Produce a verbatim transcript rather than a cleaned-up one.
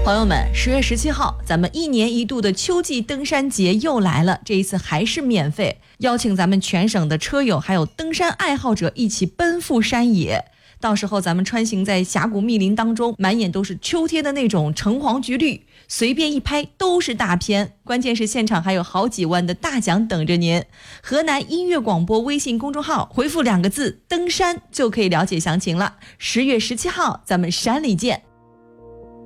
朋友们，十月十七号，咱们一年一度的秋季登山节又来了，这一次还是免费，邀请咱们全省的车友还有登山爱好者一起奔赴山野。到时候咱们穿行在峡谷密林当中，满眼都是秋天的那种橙黄橘绿，随便一拍都是大片。关键是现场还有好几万的大奖等着您。河南音乐广播微信公众号回复两个字登山就可以了解详情了。十月十七号咱们山里见。